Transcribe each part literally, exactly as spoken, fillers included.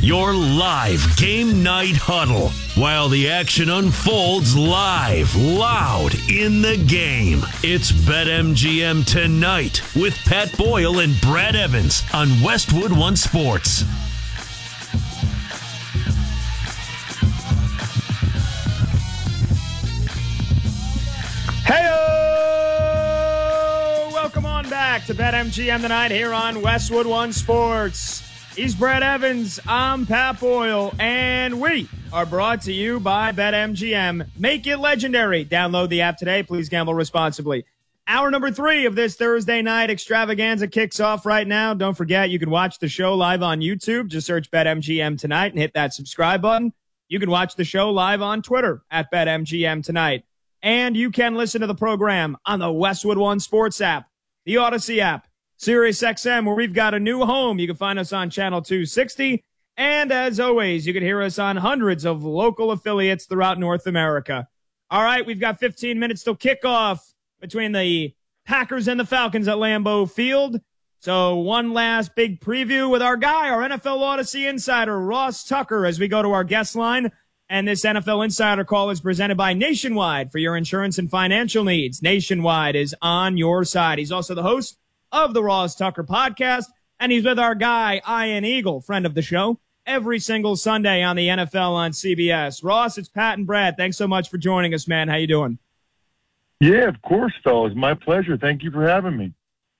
Your live game night huddle while the action unfolds live, loud in the game. It's BetMGM Tonight with Pat Boyle and Brad Evans on Westwood One Sports. Hey-o! Welcome on back to BetMGM Tonight here on Westwood One Sports. He's Brad Evans, I'm Pat Boyle, and we are brought to you by BetMGM. Make it legendary. Download the app today. Please gamble responsibly. Hour number three of this Thursday night extravaganza kicks off right now. Don't forget, you can watch the show live on YouTube. Just search BetMGM Tonight and hit that subscribe button. You can watch the show live on Twitter at BetMGM Tonight. And you can listen to the program on the Westwood One Sports app, the Odyssey app, Sirius X M, where we've got a new home. You can find us on Channel two sixty. And as always, you can hear us on hundreds of local affiliates throughout North America. All right, we've got fifteen minutes till kickoff between the Packers and the Falcons at Lambeau Field. So one last big preview with our guy, our N F L Odyssey insider, Ross Tucker, as we go to our guest line. And this N F L Insider Call is presented by Nationwide for your insurance and financial needs. Nationwide is on your side. He's also the host of the Ross Tucker podcast, and he's with our guy, Ian Eagle, friend of the show, every single Sunday on the N F L on C B S. Ross, it's Pat and Brad. Thanks so much for joining us, man. How you doing? Yeah, of course, fellas. My pleasure. Thank you for having me.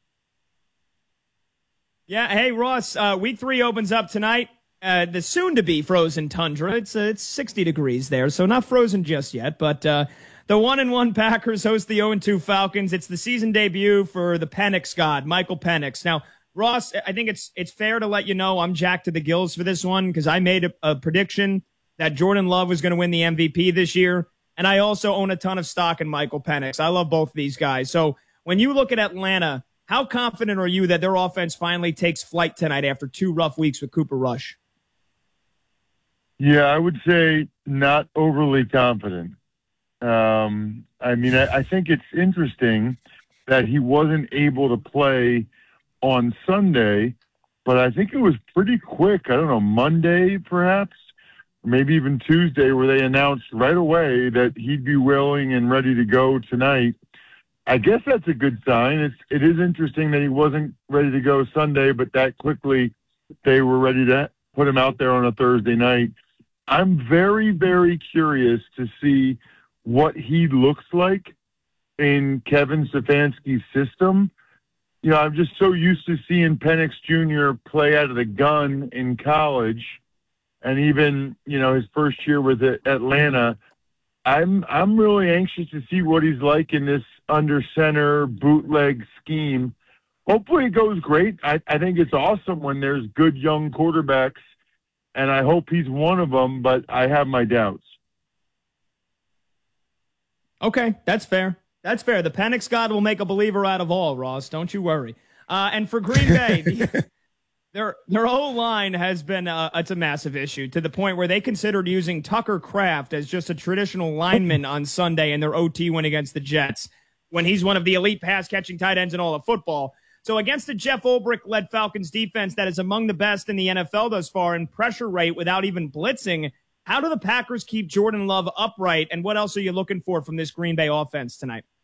Yeah, hey, Ross, uh, week three opens up tonight. Uh, the soon-to-be frozen tundra. It's uh, it's sixty degrees there, so not frozen just yet. But uh, the one and one Packers host the oh and two Falcons. It's the season debut for the Penix God, Michael Penix. Now, Ross, I think it's it's fair to let you know I'm jacked to the gills for this one because I made a, a prediction that Jordan Love was going to win the M V P this year, and I also own a ton of stock in Michael Penix. I love both of these guys. So when you look at Atlanta, how confident are you that their offense finally takes flight tonight after two rough weeks with Cooper Rush? Yeah, I would say not overly confident. Um, I mean, I, I think it's interesting that he wasn't able to play on Sunday, but I think it was pretty quick. I don't know, Monday perhaps, or maybe even Tuesday, where they announced right away that he'd be willing and ready to go tonight. I guess that's a good sign. It's, it is interesting that he wasn't ready to go Sunday, but that quickly they were ready to put him out there on a Thursday night. I'm very, very curious to see what he looks like in Kevin Stefanski's system. You know, I'm just so used to seeing Penix Junior play out of the gun in college, and even, you know, his first year with Atlanta. I'm I'm really anxious to see what he's like in this under center bootleg scheme. Hopefully it goes great. I, I think it's awesome when there's good young quarterbacks, and I hope he's one of them, but I have my doubts. Okay, that's fair. That's fair. The Penix God will make a believer out of all, Ross. Don't you worry. Uh, and for Green Bay, the, their their O-line has been uh, it's a massive issue to the point where they considered using Tucker Kraft as just a traditional lineman on Sunday in their O T win against the Jets when he's one of the elite pass-catching tight ends in all of football. So against the Jeff Ulbrich-led Falcons defense that is among the best in the N F L thus far in pressure rate without even blitzing, how do the Packers keep Jordan Love upright, and what else are you looking for from this Green Bay offense tonight?